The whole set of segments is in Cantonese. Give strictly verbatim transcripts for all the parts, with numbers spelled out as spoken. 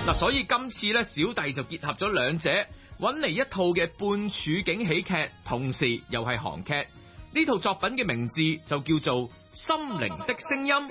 嗱，所以今次咧，小弟就結合咗兩者，揾嚟一套嘅半處境喜劇，同時又係韓劇。呢套作品嘅名字就叫做《心靈的聲音》。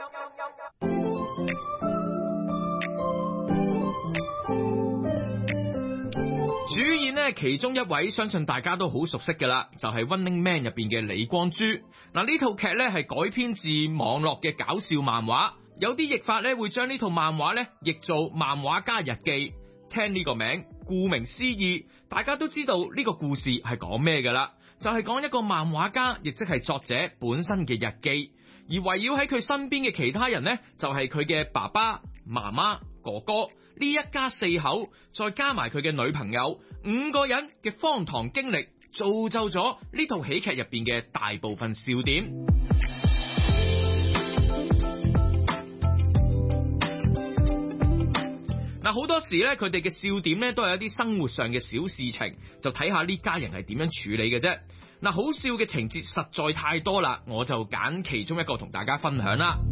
主演呢，其中一位相信大家都好熟悉嘅啦，就係《Running Man》入邊嘅李光洙。嗱，呢套劇呢係改編自網絡嘅搞笑漫畫，有啲譯法呢會將呢套漫畫呢譯做漫畫家日記。聽呢個名，顧名思義，大家都知道呢個故事係講咩噶啦，就係講一個漫畫家，亦即係作者本身嘅日記，而圍繞喺佢身邊嘅其他人呢，就係佢嘅爸爸、媽媽、哥哥呢一家四口，再加埋佢嘅女朋友，五個人嘅荒唐經歷，造就咗呢套喜劇入邊嘅大部分笑點。嗱，好多時咧，佢哋嘅笑點咧都係一啲生活上嘅小事情，就睇下呢家人係點樣處理嘅啫。嗱，好笑嘅情節實在太多啦，我就揀其中一個同大家分享啦。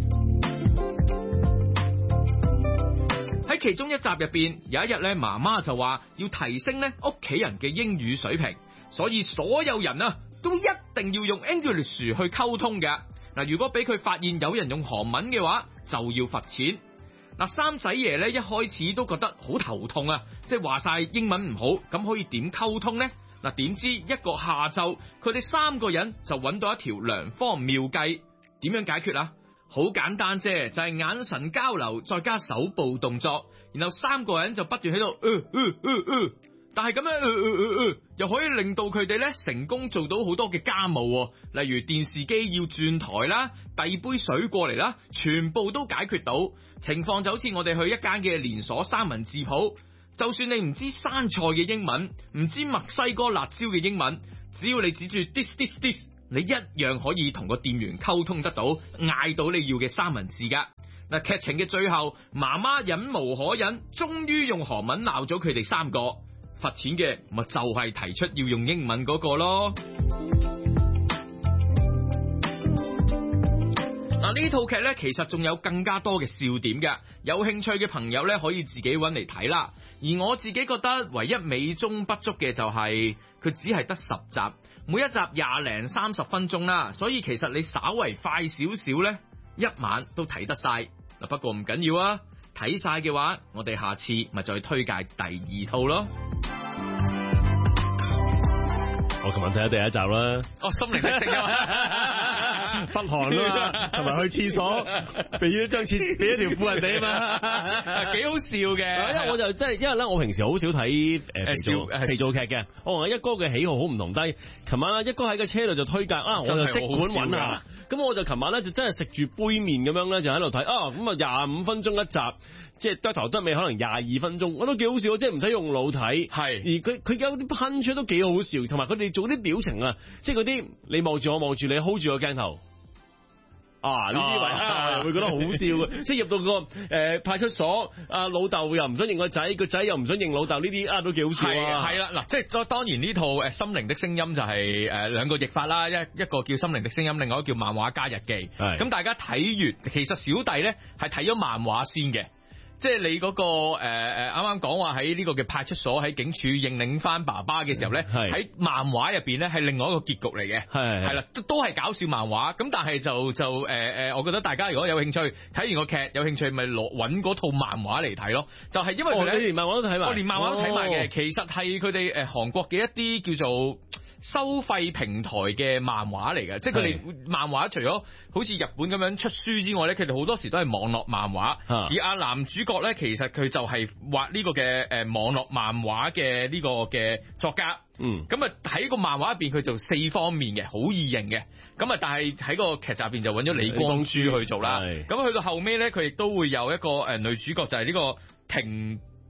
喺其中一集入邊，有一日咧，媽媽就話要提升咧屋企人嘅英語水平，所以所有人啊都一定要用 English 去溝通嘅。嗱，如果俾佢發現有人用韓文嘅話，就要罰錢。嗱，三仔爺咧一開始都覺得好頭痛啊，即係話晒英文唔好，咁可以點溝通呢？嗱，點知一個下晝，佢哋三個人就揾到一條良方妙計，點樣解決啊？好簡單啫，就係眼神交流，再加手部動作，然後三個人就不斷喺度，呃呃呃呃，但係咁樣，呃呃呃呃，又可以令到佢哋咧成功做到好多嘅家務，例如電視機要轉台啦，遞杯水過嚟啦，全部都解決到。情況就好似我哋去一間嘅連鎖三文治鋪，就算你唔知生菜嘅英文，唔知墨西哥辣椒嘅英文，只要你指住 this this this， 你一樣可以同個店員溝通得到，嗌到你要嘅三文治噶。嗱，劇情嘅最後，媽媽忍無可忍，終於用韓文鬧咗佢哋三個，罰錢嘅咪就係提出要用英文嗰個咯。嗱，呢套劇呢，其實仲有更加多嘅笑點嘅，有興趣嘅朋友呢，可以自己揾嚟睇啦。而我自己覺得唯一美中不足嘅就係佢只係得十集，每一集廿零三十分鐘啦，所以其實你稍為快少少呢，一晚都睇得晒。嗱，不過唔緊要啊，睇晒嘅話，我哋下次咪再推介第二套咯。 我琴晚睇咗第一集啦。 哦，心靈的聲音， 北韓啊嘛，同埋去廁所俾咗張廁俾一條褲人哋啊嘛， 幾好笑嘅。 因為我就真係，因為咧我平時好少睇誒肥皂肥皂劇嘅。我同一哥嘅喜好好唔同，但係琴晚咧一哥喺個車度就推介啊，我就即管揾下。咁我就琴晚咧就真係食住杯麵咁樣咧就喺度睇啊，咁啊廿五分鐘一集，即係得頭得尾可能廿二分鐘，我都幾好笑，即係唔使用腦睇。係，而佢佢有啲噴出都幾好笑，同埋佢哋做啲表情啊，即係嗰啲你望住我望住你 hold 住個鏡頭。啊！呢啲位啊，又會覺得好笑嘅，即係入到個誒、呃、派出所，阿老豆又唔想認個仔，個仔又唔想認老豆，呢啲啊都幾好笑啊！ 係啦，嗱，即係當然呢套誒《心靈的聲音》就係誒兩個譯法啦，一一個叫《心靈的聲音》，另外一個叫《漫畫家日記》。係咁，大家睇完，其實小弟咧係睇咗漫畫先嘅。即係你嗰、那個誒誒，啱啱講話喺呢個嘅派出所喺警署認領翻爸爸嘅時候咧，喺漫畫入邊咧係另外一個結局嚟嘅，係係啦，都都係搞笑漫畫。咁但係就就誒誒、呃，我覺得大家如果有興趣睇完個劇，有興趣咪攞搵嗰套漫畫嚟睇咯。就係、是、因為佢哋、哦、連漫畫都睇埋，我連漫畫都睇埋嘅。其實係佢哋誒韓國嘅一啲叫做收費平台嘅漫畫嚟嘅，即係佢哋漫畫除咗好似日本咁樣出書之外咧，佢哋好多時都係網絡漫畫。而阿男主角咧，其實佢就係畫呢個嘅誒網絡漫畫嘅呢個嘅作家。嗯，咁啊喺個漫畫入邊，佢做四方面嘅，好易認嘅。咁啊，但係喺個劇集入邊就揾咗李光洙去做啦。咁去到後尾咧，佢亦都會有一個誒女主角就係呢個平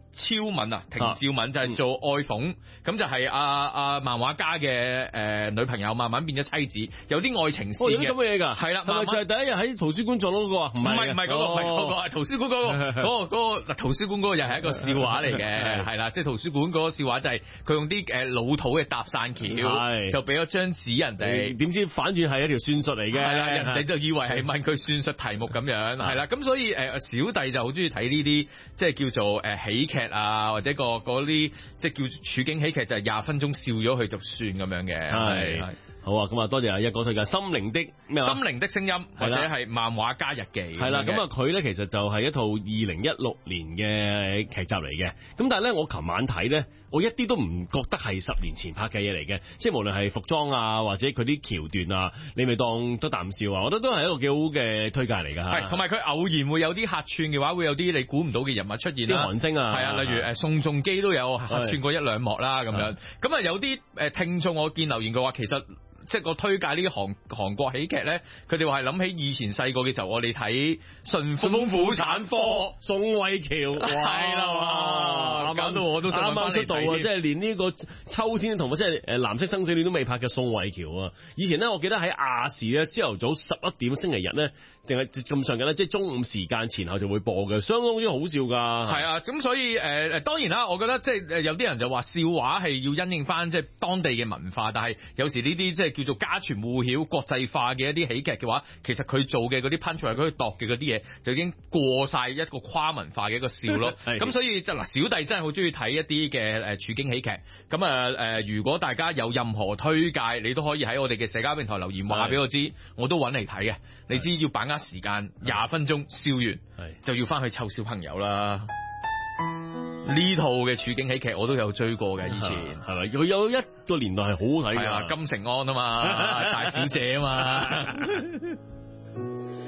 超敏啊，平照敏就係做愛鳳，咁、嗯、就係阿阿漫畫家嘅誒、呃、女朋友，慢慢變咗妻子，有啲愛情線嘅。 咁嘅嘢㗎，係啦，係咪就係第一日喺圖書館撞到嗰個啊？唔係唔係嗰個，唔係嗰個，係圖書館嗰個，嗰個嗰個嗱圖書館嗰個又係一個笑話嚟嘅，係啦，即係圖書館嗰個笑話就係佢用啲誒老土嘅搭訕橋，就俾咗張紙人哋，點知反轉係一條算術嚟嘅，係啦，人哋就以為係問佢算術題目咁樣，係啦，咁所以誒小弟就好中意睇呢啲即係叫做誒喜劇啊，或者個嗰啲即係叫處境喜劇，就係廿分鐘笑咗佢就算咁樣嘅，係。好啊，咁啊，多謝阿一哥推介《心靈的咩話》心靈的聲音，或者係漫畫家日記。係啦，咁啊，佢咧其實就係一套二零一六年嘅劇集嚟嘅。咁但係咧，我琴晚睇咧，我一啲都唔覺得係十年前拍嘅嘢嚟嘅。即係無論係服裝啊，或者佢啲橋段啊，你咪當得啖笑啊，我覺得都係一個幾好嘅推介嚟㗎。係，同埋佢偶然會有啲客串嘅話，會有啲你估唔到嘅人物出現啦。啲韓星啊，係啊，例如誒宋仲基都有客串過一兩幕啦，咁樣。咁啊，有啲誒聽眾我見留言嘅話，其實。即係我推介呢啲韓韓國喜劇咧，佢哋話係諗起以前細個嘅時候，我哋睇《順豐婦產科》，宋慧喬，係啦，搞到我都啱啱出道啊！即係連呢個秋天同埋即係誒藍色生死戀都未拍嘅宋慧喬啊！以前咧，我記得喺亞視咧，朝頭早十一點星期日咧，定係咁上緊咧，即係中午時間前後就會播嘅，相當之好笑㗎。係啊，咁所以誒誒、呃，當然啦，我覺得即係誒有啲人就話笑話係要因應翻即係當地嘅文化，但係有時呢啲即係。叫做家傳戶曉、國際化嘅一啲喜劇嘅話，其實佢做嘅嗰啲 punch 或者佢度嘅嗰啲嘢，就已經過晒一個跨文化嘅一個笑咯。咁所以就嗱，小弟真係好中意睇一啲嘅誒處境喜劇。咁啊誒，如果大家有任何推介，你都可以喺我哋嘅社交平台留言話俾我知，我都揾嚟睇嘅。你知要把握時間，廿分鐘笑完，就要翻去湊小朋友啦。呢套嘅處境喜劇我都有追過嘅，以前係咪？佢有一個年代係好好睇嘅，金城安啊嘛，大小姐啊嘛。